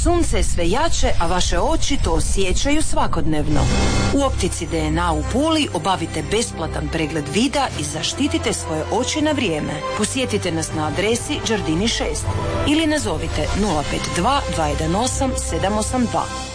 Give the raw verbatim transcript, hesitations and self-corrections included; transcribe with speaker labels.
Speaker 1: Sunce je sve jače, a vaše oči to osjećaju svakodnevno. U optici D N A u Puli obavite besplatan pregled vida i zaštitite svoje oči na vrijeme. Posjetite nas na adresi Đardini šest ili nazovite nula pet dva dva jedan osam sedam osam dva.